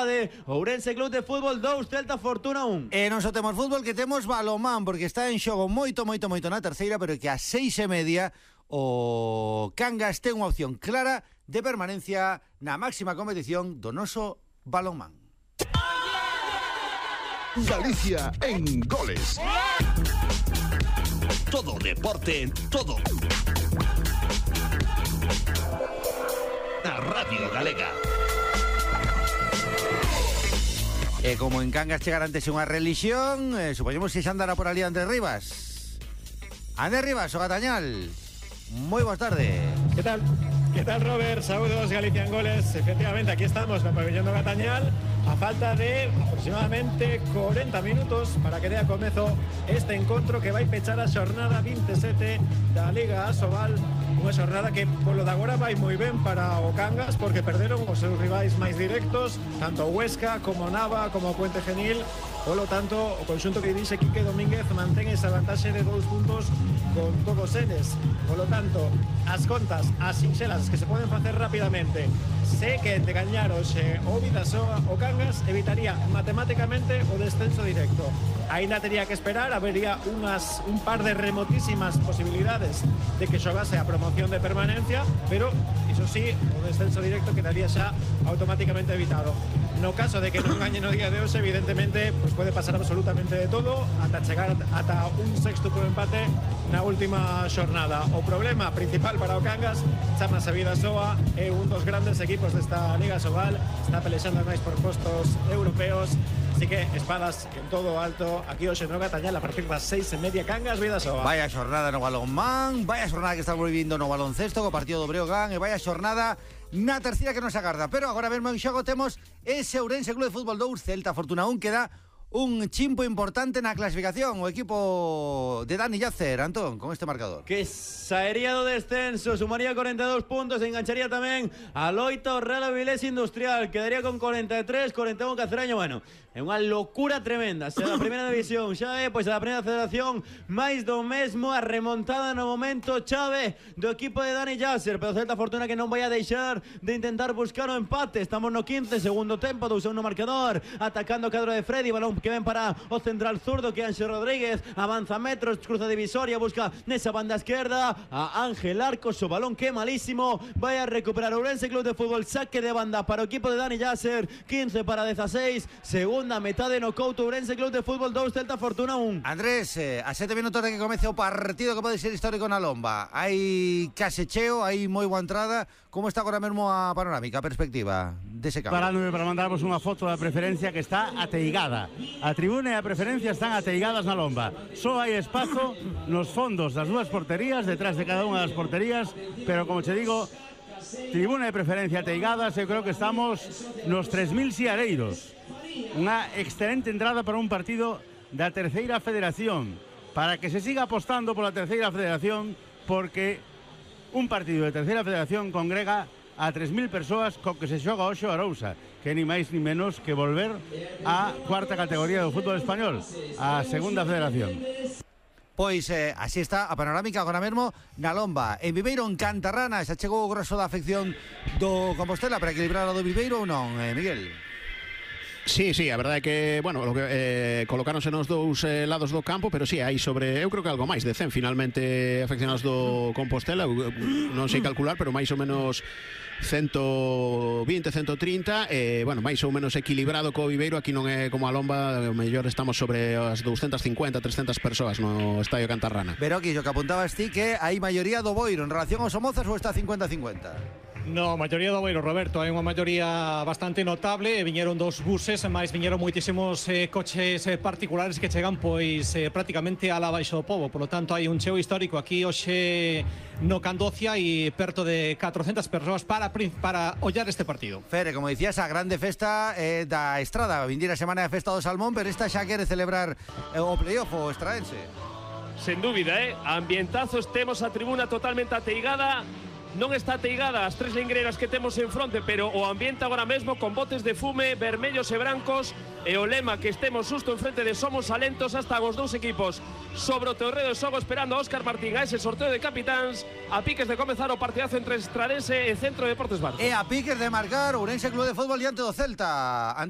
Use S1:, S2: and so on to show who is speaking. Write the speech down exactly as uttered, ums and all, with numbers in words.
S1: empate. Ourense Club de Fútbol dos, Celta Fortuna un.
S2: E non só temos fútbol, que temos balomán, porque está en xogo moito, moito, moito na terceira, pero que a seis e media o Cangas ten unha opción clara de permanencia na máxima competición do noso balomán.
S3: Galicia en goles. Todo deporte, todo. Na Radio Galega.
S2: E como en Cangas chegar antes unha religión, eh, supoñemos que xa andará por ali Andrés Rivas. Andrés Rivas, o Gatañal. Moi boas tardes.
S4: Que tal? Que tal, Robert? Saúdos, Galicia en goles. Efectivamente, aquí estamos no pabellón do Gatañal a falta de aproximadamente cuarenta minutos para que dea comezo este encontro que vai pechar a xornada veintisiete da Liga Asobal. Unha xornada que polo de agora vai moi ben para o Cangas, porque perderon os seus rivais máis directos, tanto Huesca como Nava como Puente Genil. Polo tanto, o conxunto que dixe Quique Domínguez mantén esa vantaxe de dous puntos con todos eles. Polo tanto, as contas, as sinxelas que se poden facer rapidamente, se que de gañar hoxe o Vidasoa, o Cangas evitaría matemáticamente o descenso directo. Ainda tería que esperar, habería unhas, un par de remotísimas posibilidades de que xogase a promoción de permanencia, pero, iso sí, o descenso directo quedaría xa automáticamente evitado. No caso de que non gañe no día de hoxe, evidentemente, pues pode pasar absolutamente de todo ata chegar ata un sexto por empate na última xornada. O problema principal para o Cangas chamase Vidasoa, é un dos grandes equipos desta Liga Asobal, está pelexando máis por postos europeos. Así que espadas en todo alto aquí hoxe no Gatañal a partir das seis e media. Cangas Vidasoa.
S2: Vaya xornada no balonmán, vaya xornada que estamos vivindo no baloncesto co partido do Breogán, e vaya xornada na terceira que nos agarda. Pero agora mesmo en xogo temos ese Ourense Club de Fútbol dos, Celta Fortuna un, que dá un chimpo importante na clasificación. O equipo de Dani Yacer, Antón, con este marcador.
S1: Que saería do descenso, sumaría cuarenta e dous puntos, engancharía tamén a loita o Real Avilés Industrial, quedaría con cuarenta e tres, cuarenta e un Cacereño. Bueno, é unha locura tremenda. Xa da primeira división, xa é pois a da primeira federación, máis do mesmo, a remontada no momento chave do equipo de Dani Yacer, pero Celta Fortuna que non vai a deixar de intentar buscar o empate. Estamos no quince, segundo tempo, dous a un no marcador, atacando o cadro de Freddy, balón que ven para o central zurdo, que Ángel Rodríguez avanza metros, cruza divisoria, busca nesa banda izquierda a Ángel Arcos, o balón que malísimo, vai a recuperar Ourense Club de Fútbol, saque de banda para o equipo de Dani Yacer, quince para dieciséis, segunda metade no Couto, Ourense Club de Fútbol dos, Celta Fortuna un.
S2: Andrés, eh, a sete minutos de que comece o partido que pode ser histórico na Lomba, hai casecheo, hai moi boa entrada. Como está agora mesmo a panorámica, a perspectiva dese campo?
S5: Parándome para mandarvos unha foto da preferencia que está ateigada. A tribuna e a preferencia están ateigadas na Lomba. Só hai espazo nos fondos das dúas porterías, detrás de cada unha das porterías, pero como che digo, tribuna e preferencia ateigadas, eu creo que estamos nos tres mil siareiros. Unha excelente entrada para un partido da terceira federación, para que se siga apostando pola terceira federación, porque un partido de terceira federación congrega a tres mil persoas co que se xoga hoxe o Arousa, que ni máis ni menos que volver á cuarta categoría do fútbol español, a segunda federación.
S2: Pois eh, así está a panorámica agora mesmo na Lomba. En Viveiro, en Cantarrana, xa chegou o grosso da afección do Compostela para equilibrar a do Viveiro ou non, eh, Miguel?
S6: Sí, sí, a verdade é que, bueno, lo que, eh, colocáronse nos dous eh, lados do campo, pero sí, hai sobre, eu creo que algo máis de cen finalmente afeccionados do Compostela, eu, non sei calcular, pero máis ou menos ciento vinte, ciento trinta, e, eh, bueno, máis ou menos equilibrado co Viveiro. Aquí non é como a Lomba, o mellor estamos sobre as doscientas cincuenta, trescentas persoas no Estadio Cantarrana.
S2: Pero aquí, o que apuntabas ti, que hai maioría do Boiro en relación aos Somozas, ou está cincuenta cincuenta?
S4: No, maioría do Boiro, Roberto, hai unha maioría bastante notable, e viñeron dos buses, máis viñeron moitísimos eh, coches eh, particulares que chegan pois eh, prácticamente a la baixo do pobo. Por lo tanto, hai un cheo histórico aquí hoxe no Candocia e perto de catrocentas persoas para para ollar este partido.
S2: Fere, como dicías, a grande festa eh, da Estrada, vindeira semana de festa do Salmón, pero esta xa quere celebrar eh, o playoff o estradense.
S7: Sen dúbida, eh? Ambientazos, temos a tribuna totalmente ateigada. Non está ateigada as tres lingreiras que temos en fronte, pero o ambiente agora mesmo con botes de fume vermellos e brancos, e o lema que estemos xusto en frente de Somos Alentos. Hasta os dous equipos sobre o terreo de xogo esperando a Óscar Martín a ese sorteo de capitáns, a piques de comezar o partidazo entre Estradense e Centro de Deportes Barco.
S2: E a piques de marcar Ourense Club de Fútbol diante do Celta.